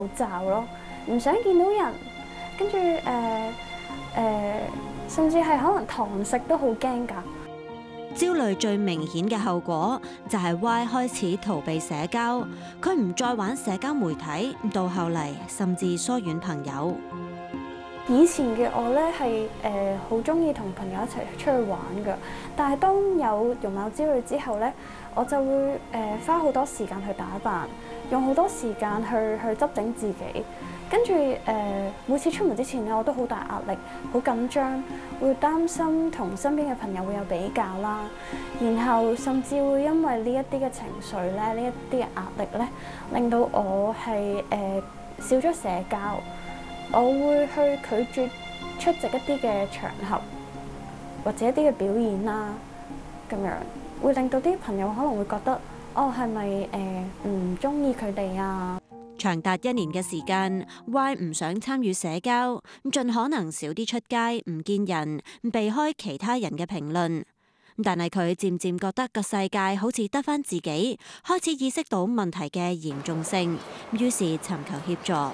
口罩咯，唔想見到人，跟住甚至係可能堂食都好驚㗎。 焦慮最明顯嘅後果就係 Y 開始逃避社交，佢唔再玩社交媒體，到後嚟甚至疏遠朋友。 以前嘅我咧係好中意同朋友一齊出去玩㗎，但係當有容貌焦慮之後咧，我就會花好多時間去打扮，用好多時間去執整自己，跟住每次出門之前咧，我都好大壓力，好緊張，會擔心同身邊嘅朋友會有比較啦，然後甚至會因為呢一啲嘅情緒咧，呢一啲嘅壓力咧，令到我係少咗社交。我會去拒絕出席一啲嘅場合，或者一啲嘅表演啦，咁樣會令到啲朋友可能會覺得，哦，係咪唔中意佢哋啊？ 長達1年嘅時間 ，Y 唔想參與社交，盡可能少啲出街，唔見人，避開其他人嘅評論。但係佢漸漸覺得個世界好似得返自己，開始意識到問題嘅嚴重性，於是尋求協助。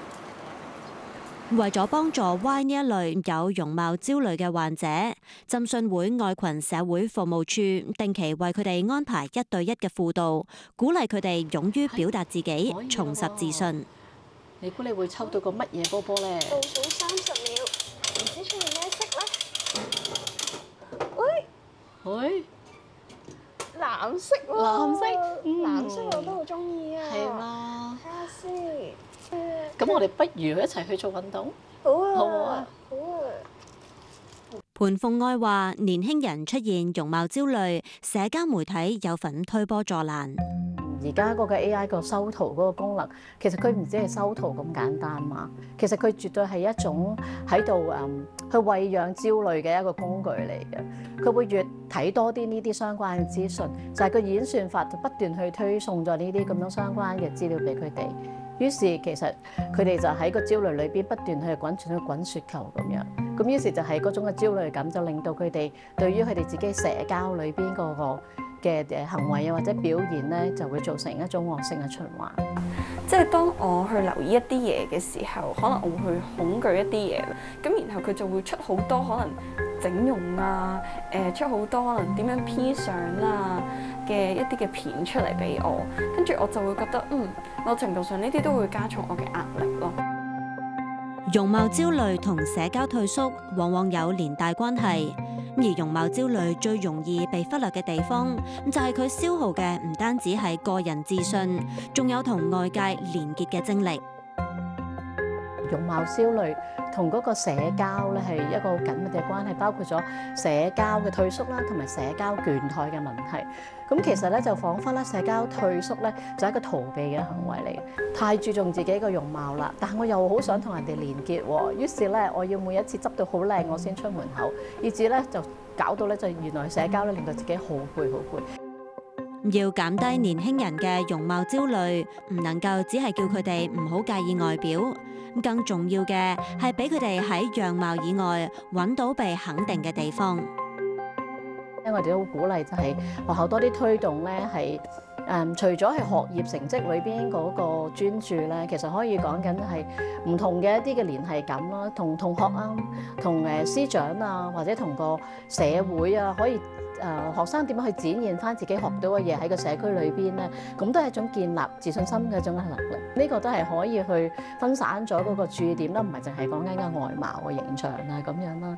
為咗幫助 Y 呢一類有容貌焦慮嘅患者，浸信會愛群社會服務處定期為佢哋安排1對1嘅輔導，鼓勵佢哋勇於表達自己，重拾自信。 你估你會抽到個乜嘢波波咧？ 倒數30秒，唔知出現咩色咧？喂，藍色喎， 藍色， 藍色我都好中意啊。 係嘛？ 睇下先。 咁我哋不如一齊去做運動？ 好啊， 好啊， 好啊。 盤鳳愛話：年輕人出現容貌焦慮，社交媒體有份推波助瀾。 而家嗰個 AI 個修圖嗰個功能，其實佢唔止係修圖咁簡單嘛，其實佢絕對係一種喺度去餵養焦慮嘅一個工具嚟嘅。佢會越睇多啲呢啲相關嘅資訊，就係個演算法就不斷去推送咗呢啲咁樣相關嘅資料俾佢哋。於是其實佢哋就喺個焦慮裏邊不斷去滾雪球咁樣。咁於是就係嗰種嘅焦慮感，就令到佢哋對於佢哋自己社交裏邊嗰個嘅行為啊或者表現咧，就會造成一種惡性嘅循環。 即係當我去留意一啲嘢嘅時候，可能我會去恐懼一啲嘢，咁然後佢就會出好多可能整容啊，出好多可能點樣 P 相啊嘅一啲嘅片出嚟俾我，跟住我就會覺得某程度上呢啲都會加重我嘅壓力咯。 容貌焦慮同社交退縮往往有連帶關係，而容貌焦慮最容易被忽略嘅地方，就係佢消耗嘅唔單止係個人自信，仲有同外界連結嘅精力。 容貌焦慮同嗰個社交咧係一個好緊密嘅關係，包括咗社交嘅退縮啦，同埋社交倦怠嘅問題。咁其實咧就彷彿咧社交退縮咧就係一個逃避嘅行為嚟嘅，太注重自己個容貌啦，但係我又好想同人哋連結喎，於是咧我要每一次執到好靚我先出門口，以至咧就搞到咧就原來社交咧令到自己好攰好攰。 要減低年輕人嘅容貌焦慮，唔能夠只係叫佢哋唔好介意外表，更重要嘅係俾佢哋喺樣貌以外揾到被肯定嘅地方。 因為我哋都好鼓勵就係學校多啲推動咧，係除咗係學業成績裏邊嗰個專注咧，其實可以講緊係唔同嘅一啲嘅聯繫感啦，同同學啊，同師長啊，或者同個社會啊，可以學生點樣去展現翻自己學到嘅嘢喺個社區裏邊咧，咁都係一種建立自信心嘅一種能力。呢個都係可以去分散咗嗰個注意點啦，唔係淨係講緊個外貌嘅形象啊咁樣啦。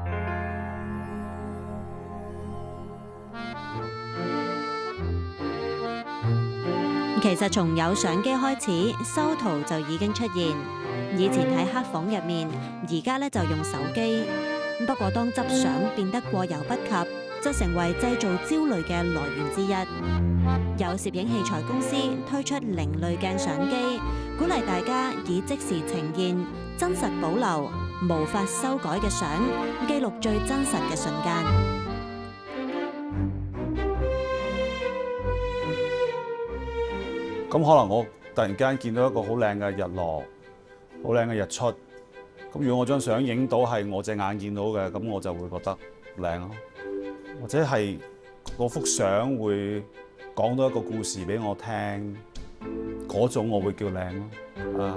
其實從有相機開始，修圖就已經出現。以前喺黑房入面，而家咧就用手機。不過當執相變得過猶不及，就成為製造焦慮嘅來源之一。有攝影器材公司推出零濾鏡相機，鼓勵大家以即時呈現、真實保留、無法修改嘅相，記錄最真實嘅瞬間。 咁可能我突然間見到一個好靚嘅日落，好靚嘅日出。咁如果我張相影到係我隻眼見到嘅，咁我就會覺得靚咯。或者係嗰幅相會講到一個故事俾我聽， 嗰種我會叫靚咯。啊！